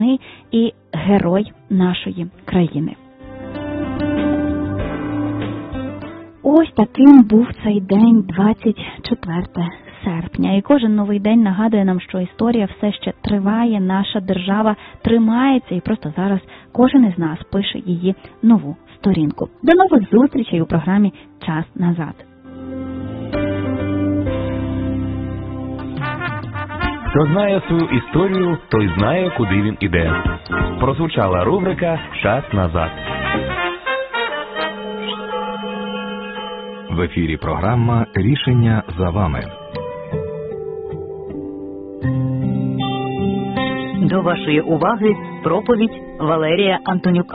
і герой нашої країни. Ось таким був цей день, 24 серпня. І кожен новий день нагадує нам, що історія все ще триває, наша держава тримається, і просто зараз кожен із нас пише її нову сторінку. До нових зустрічей у програмі «Час назад». Хто знає свою історію, той знає, куди він іде. Прозвучала рубрика «Час назад». В ефірі програма «Рішення за вами». До вашої уваги проповідь Валерія Антонюка.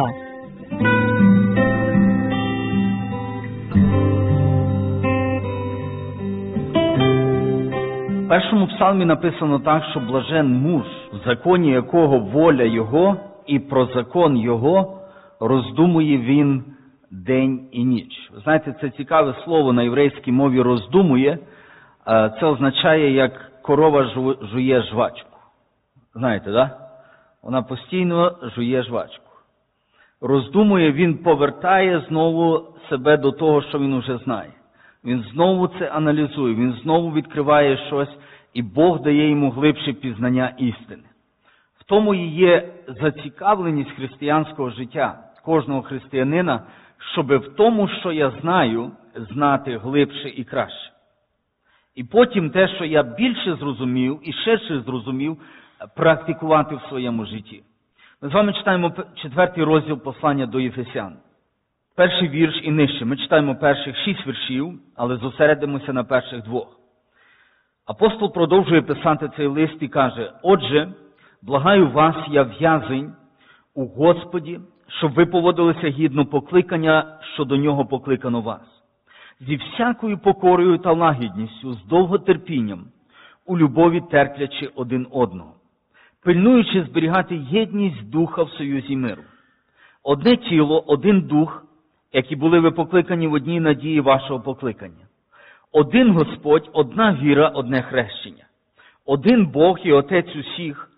В першому псалмі написано так, що блажен муж, в законі якого воля його, і про закон його роздумує він день і ніч. Ви знаєте, це цікаве слово на єврейській мові «роздумує». Це означає, як корова жує жвачку. Знаєте, да? Вона постійно жує жвачку. Роздумує, він повертає знову себе до того, що він уже знає. Він знову це аналізує, він знову відкриває щось, і Бог дає йому глибше пізнання істини. В тому і є зацікавленість християнського життя, кожного християнина, щоб в тому, що я знаю, знати глибше і краще. І потім те, що я більше зрозумів і ширше зрозумів, практикувати в своєму житті. Ми з вами читаємо 4 розділ послання до Єфесян. Перший вірш і нижче. Ми читаємо перших 6 віршів, але зосередимося на перших 2. Апостол продовжує писати цей лист і каже: «Отже, благаю вас, я в'язень у Господі, щоб ви поводилися гідно покликання, що до нього покликано вас, зі всякою покорою та лагідністю, з довготерпінням, у любові терплячи один одного, пильнуючи зберігати єдність духа в союзі миру. Одне тіло, один дух, які були ви покликані в одній надії вашого покликання. Один Господь, одна віра, одне хрещення. Один Бог і Отець усіх,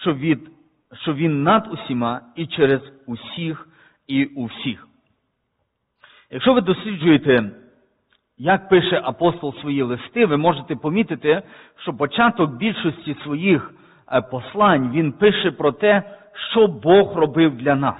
що Він над усіма і через усіх і у всіх». Якщо ви досліджуєте, як пише апостол свої листи, ви можете помітити, що початок більшості своїх послань він пише про те, що Бог робив для нас.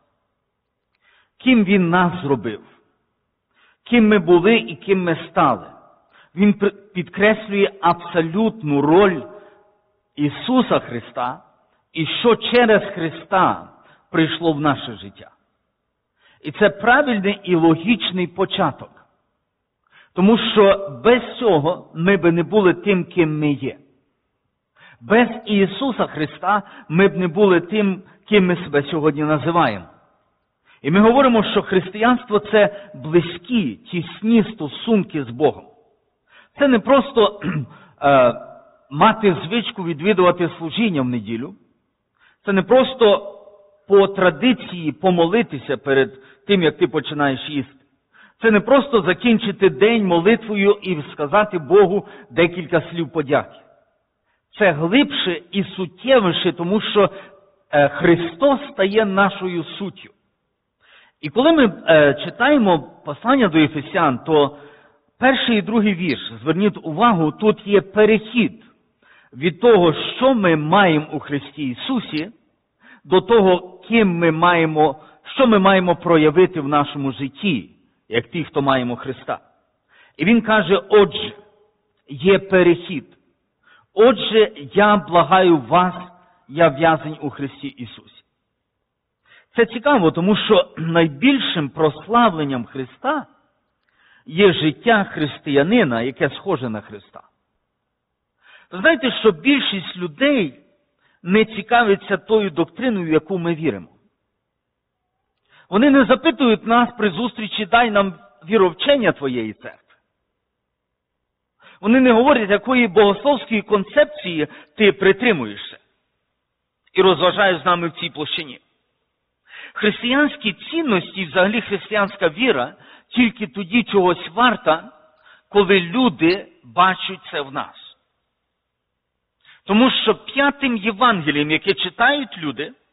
Ким Він нас зробив, ким ми були і ким ми стали. Він підкреслює абсолютну роль Ісуса Христа і що через Христа прийшло в наше життя. І це правильний і логічний початок. Тому що без цього ми б не були тим, ким ми є. Без Ісуса Христа ми б не були тим, ким ми себе сьогодні називаємо. І ми говоримо, що християнство – це близькі, тісні стосунки з Богом. Це не просто мати звичку відвідувати служіння в неділю. Це не просто по традиції помолитися перед тим, як ти починаєш їсти. Це не просто закінчити день молитвою і сказати Богу декілька слів подяки. Це глибше і суттєвіше, тому що Христос стає нашою суттю. І коли ми читаємо послання до Ефесян, то перший і другий вірш, зверніть увагу, тут є перехід від того, що ми маємо у Христі Ісусі, до того, що ми маємо проявити в нашому житті, як ті, хто маємо Христа. І він каже: «Отже, є перехід. Отже, я благаю вас, я в'язень у Христі Ісусі». Це цікаво, тому що найбільшим прославленням Христа є життя християнина, яке схоже на Христа. Ви знаєте, що більшість людей не цікавиться тою доктриною, в яку ми віримо. Вони не запитують нас при зустрічі: «Дай нам віровчення твоєї церкви». Вони не говорять, якої богословської концепції ти притримуєшся і розважаєш з нами в цій площині. Християнські цінності, взагалі християнська віра, тільки тоді чогось варта, коли люди бачать це в нас. Тому що 5-м Євангелієм, яке читають люди,